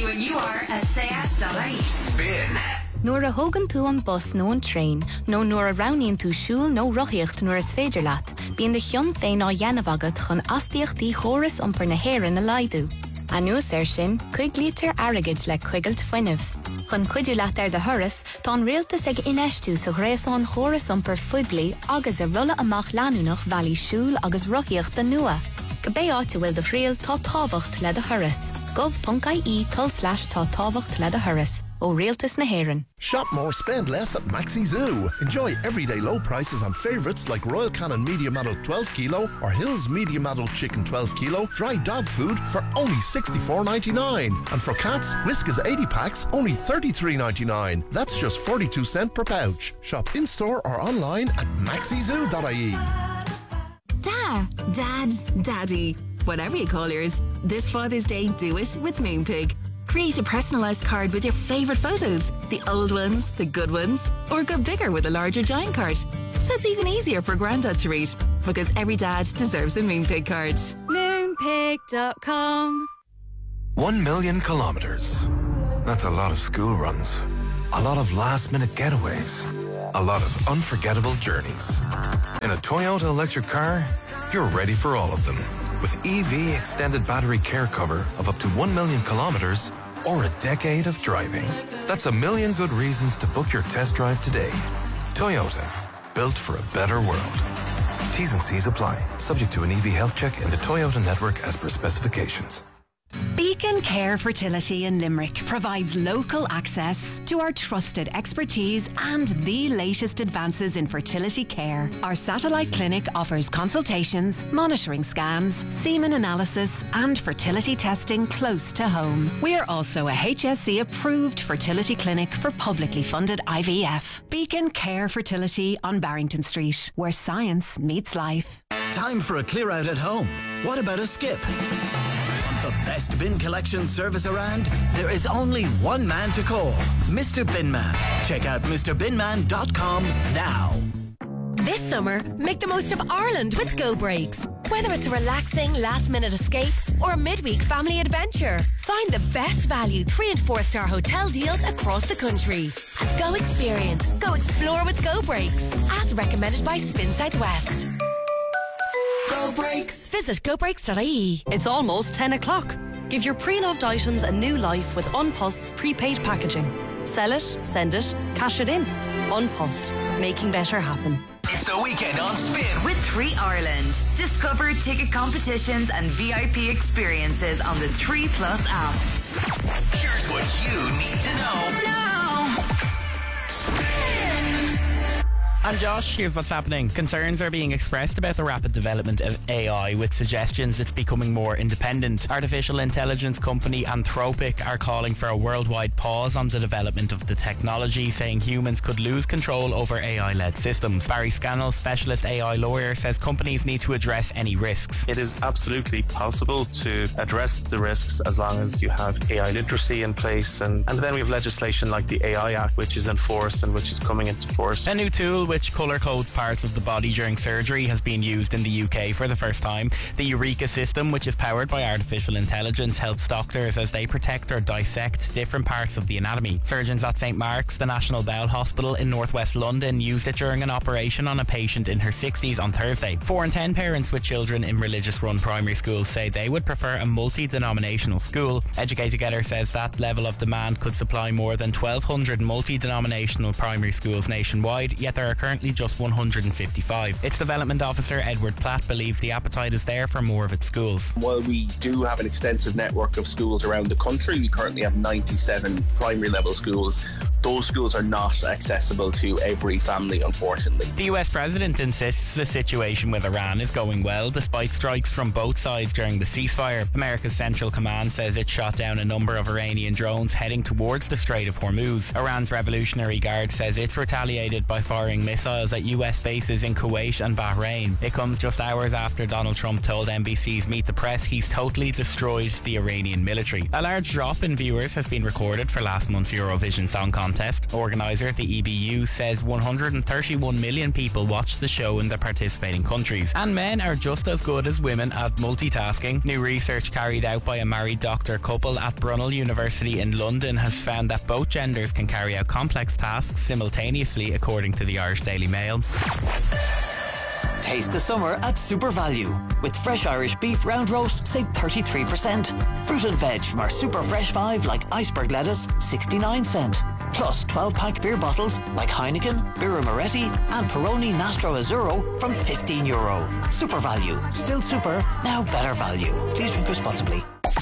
what you are at sayas.ie. Spin. Nuair a thugann tú an bus nó an train, nó nuair a roghnaíonn tú siúl nó rothíocht nuair is féidir leat, bíonn de cheann féin á dhéanamh agat chun astaíochtaí chóras iompar na hÉireann a laghadú. Anuas sin, 5 lítir airgid le cuigailt foiinnimh. Chun cuidiú leat ar de thuras, tá an rialtas ag inistú sa ghréasán chóras iompar fuiblií agus a rulla amach leanúnach bhealaí siúl agus rothíocht den nua. Go bé áite bhfuil de phríal tá tábhacht le de thuras. gov.ie/tá tábhacht le de thuras. ó Rialtas na hÉireann. Shop more, spend less at Maxi Zoo. Enjoy everyday low prices on favourites like Royal Canin Medium Adult 12 kilo or Hills Medium Adult Chicken 12 kilo, dry dog food for only $64.99. And for cats, Whiskas 80 packs, only $33.99. That's just 42 cents per pouch. Shop in-store or online at maxizoo.ie. Dad, Daddy, whatever you call yours, this Father's Day do it with Moonpig. Create a personalised card with your favourite photos, the old ones, the good ones, or go bigger with a larger giant card. So it's even easier for Grandad to read, because every dad deserves a Moonpig card. Moonpig.com. 1 million kilometres. That's a lot of school runs. A lot of last-minute getaways. A lot of unforgettable journeys. In a Toyota electric car, you're ready for all of them. With EV extended battery care cover of up to 1 million kilometres or a decade of driving. That's a million good reasons to book your test drive today. Toyota, built for a better world. T's and C's apply, subject to an EV health check in the Toyota network as per specifications. Beacon Care Fertility in Limerick provides local access to our trusted expertise and the latest advances in fertility care. Our satellite clinic offers consultations, monitoring scans, semen analysis and fertility testing close to home. We are also a HSE approved fertility clinic for publicly funded IVF. Beacon Care Fertility on Barrington Street, where science meets life. Time for a clear out at home. What about a skip? The best bin collection service around? There is only one man to call, Mr. Binman. Check out MrBinman.com now. This summer, make the most of Ireland with Go Breaks. Whether it's a relaxing last-minute escape or a midweek family adventure, find the best value 3- and 4-star hotel deals across the country. And go experience, go explore with Go Breaks, as recommended by Spin Southwest. Go Breaks. Visit gobreaks.ie. It's almost 10 o'clock. Give your pre-loved items a new life with Unpost's prepaid packaging. Sell it, send it, cash it in. Unpost, making better happen. It's the weekend on Spin with 3 Ireland. Discover ticket competitions and VIP experiences on the 3 Plus app. Here's what you need to know now. And Josh, here's what's happening. Concerns are being expressed about the rapid development of AI, with suggestions it's becoming more independent. Artificial intelligence company Anthropic are calling for a worldwide pause on the development of the technology, saying humans could lose control over AI-led systems. Barry Scannell, specialist AI lawyer, says companies need to address any risks. It is absolutely possible to address the risks as long as you have AI literacy in place, and then we have legislation like the AI Act, which is enforced and which is coming into force. A new tool which colour codes parts of the body during surgery has been used in the UK for the first time. The Eureka system, which is powered by artificial intelligence, helps doctors as they protect or dissect different parts of the anatomy. Surgeons at St Mark's, the National Bowel Hospital in northwest London, used it during an operation on a patient in her 60s on Thursday. 4 in 10 parents with children in religious-run primary schools say they would prefer a multi-denominational school. Educate Together says that level of demand could supply more than 1,200 multi-denominational primary schools nationwide, yet there are currently just 155. Its development officer Edward Platt believes the appetite is there for more of its schools. While we do have an extensive network of schools around the country, we currently have 97 primary level schools. Those schools are not accessible to every family, unfortunately. The US president insists the situation with Iran is going well, despite strikes from both sides during the ceasefire. America's Central Command says it shot down a number of Iranian drones heading towards the Strait of Hormuz. Iran's Revolutionary Guard says it's retaliated by firing missiles at US bases in Kuwait and Bahrain. It comes just hours after Donald Trump told NBC's Meet the Press he's totally destroyed the Iranian military. A large drop in viewers has been recorded for last month's Eurovision Song Contest. contest. Organiser, the EBU, says 131 million people watched the show in the participating countries. And men are just as good as women at multitasking. New research carried out by a married doctor couple at Brunel University in London has found that both genders can carry out complex tasks simultaneously, according to the Irish Daily Mail. Taste the summer at Super Value. With fresh Irish beef round roast, save 33%. Fruit and veg from our Super Fresh 5 like iceberg lettuce, 69 cent. Plus 12-pack beer bottles like Heineken, Birra Moretti and Peroni Nastro Azzurro from €15. Super Value. Still super, now better value. Please drink responsibly.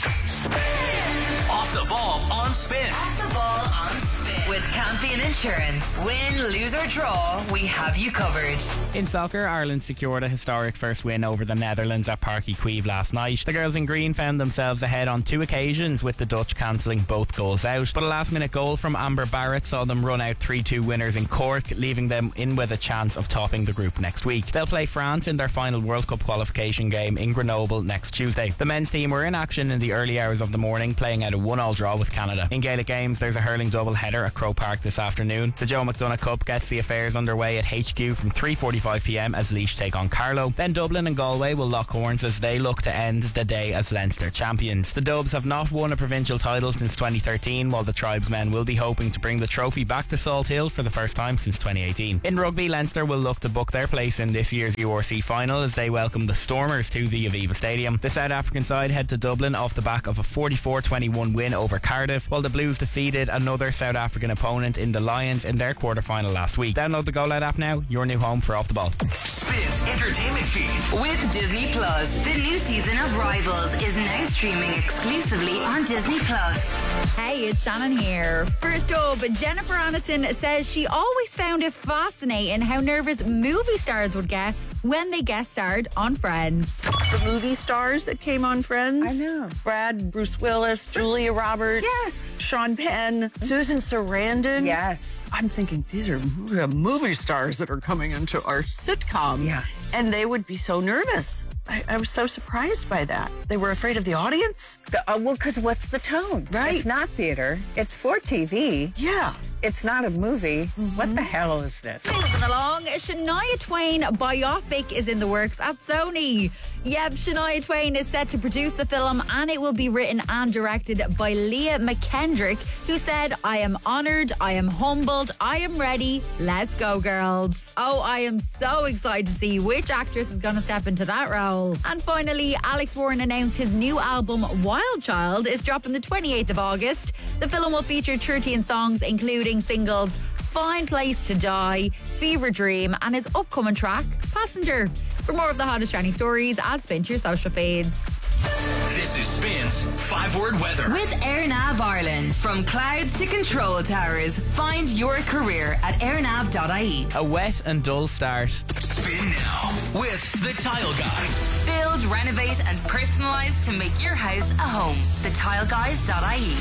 Off the ball on Spin. Off the ball on Spin. With Campion Insurance. Win, lose or draw, we have you covered. In soccer, Ireland secured a historic first win over the Netherlands at Páirc Uí Chaoimh last night. The girls in green found themselves ahead on 2 occasions, with the Dutch cancelling both goals out. But a last-minute goal from Amber Barrett saw them run out 3-2 winners in Cork, leaving them in with a chance of topping the group next week. They'll play France in their final World Cup qualification game in Grenoble next Tuesday. The men's team were in action in the early hours of the morning, playing out a 1-1 draw with Canada. In Gaelic games, there's a hurling double header at Croke Park this afternoon. The Joe McDonagh Cup gets the affairs underway at HQ from 3:45pm as Laois take on Carlow. Then Dublin and Galway will lock horns as they look to end the day as Leinster champions. The Dubs have not won a provincial title since 2013, while the Tribesmen will be hoping to bring the trophy back to Salt Hill for the first time since 2018. In rugby, Leinster will look to book their place in this year's URC final as they welcome the Stormers to the Aviva Stadium. The South African side head to Dublin off the back of a 44-21 win over Cardiff, while the Blues defeated another South African opponent in the Lions in their quarter-final last week. Download the Go Loud app now, your new home for Off the Ball. Spin's entertainment feed. With Disney Plus, the new season of Rivals is now streaming exclusively on Disney Plus. Hey, it's Shannon here. First up, Jennifer Aniston says she always found it fascinating how nervous movie stars would get when they guest starred on Friends. The movie stars that came on Friends. I know. Brad, Bruce Willis, Julia Roberts. Yes. Sean Penn, Susan Sarandon. Yes. I'm thinking these are movie stars that are coming into our sitcom. Yeah. And they would be so nervous. I was so surprised by that. They were afraid of the audience. Well, because what's the tone? Right. It's not theater. It's for TV. Yeah. It's not a movie. What the hell is this? Moving along, Shania Twain biopic is in the works at Sony. Yep, Shania Twain is set to produce the film and it will be written and directed by Leah McKendrick, who said, "I am honoured, I am humbled, I am ready. Let's go, girls." Oh, I am so excited to see which actress is going to step into that role. And finally, Alex Warren announced his new album, Wild Child, is dropping the 28th of August. The film will feature 13 songs, including singles Fine Place to Die, Fever Dream, and his upcoming track, Passenger. For more of the hottest trending stories, add Spin to your social feeds. This is Spin's 5-word weather. With AirNav Ireland. From clouds to control towers, find your career at airnav.ie. A wet and dull start. Spin now with the Tile Guys. Build, renovate and personalise to make your house a home. thetileguys.ie.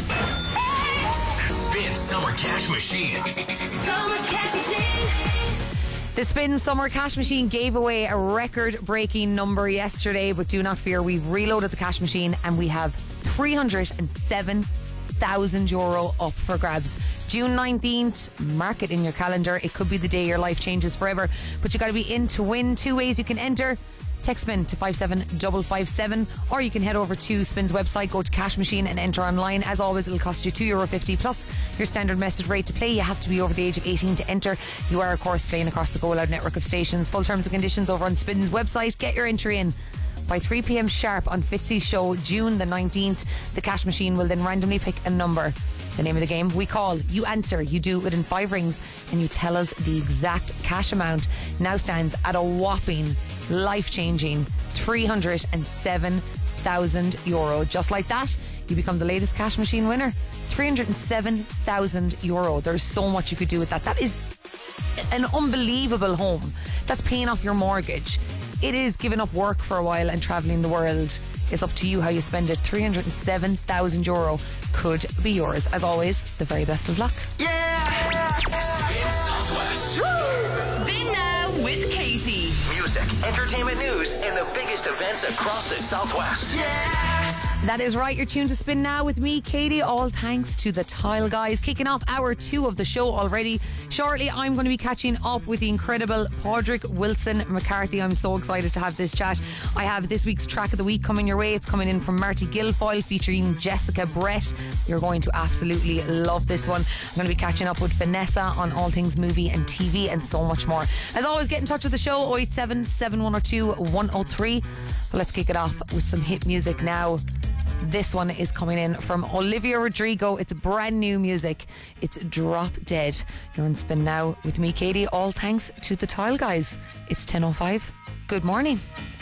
Spin Summer Cash Machine. Summer Cash Machine. The Spin Summer Cash Machine gave away a record-breaking number yesterday, but do not fear, we've reloaded the cash machine and we have €307,000 up for grabs. June 19th, mark it in your calendar. It could be the day your life changes forever, but you got to be in to win. 2 ways you can enter. Text Spin to 57557, or you can head over to Spin's website, go to Cash Machine and enter online. As always, it'll cost you €2.50 plus your standard message rate to play. You have to be over the age of 18 to enter. You are, of course, playing across the Go Loud network of stations. Full terms and conditions over on Spin's website. Get your entry in by 3 p.m. sharp on Fitzy's show, June the 19th. The Cash Machine will then randomly pick a number. The name of the game, we call, you answer, you do it within 5 rings, and you tell us the exact cash amount. Now stands at a whopping, life-changing €307,000. Just like that, you become the latest Cash Machine winner. €307,000. There's so much you could do with that. That is an unbelievable home. That's paying off your mortgage. It is giving up work for a while and travelling the world. It's up to you how you spend it. €307,000 could be yours. As always, the very best of luck. Yeah! Spin Southwest. Spin now with Katie. Music, entertainment news, and the biggest events across the Southwest. Yeah! That is right, you're tuned to Spin Now with me, Katie, all thanks to the Tile Guys. Kicking off hour 2 of the show already. Shortly, I'm going to be catching up with the incredible Padraig Wilson McCarthy. I'm so excited to have this chat. I have this week's track of the week coming your way. It's coming in from Marty Guilfoyle featuring Jessica Brett. You're going to absolutely love this one. I'm going to be catching up with Vanessa on all things movie and TV and so much more. As always, get in touch with the show, 087 7102 103. But let's kick it off with some hit music now. This one is coming in from Olivia Rodrigo. It's brand new music. It's Drop Dead. You're on Spin Now with me, Katie, all thanks to the Tile Guys. It's 10:05. Good morning.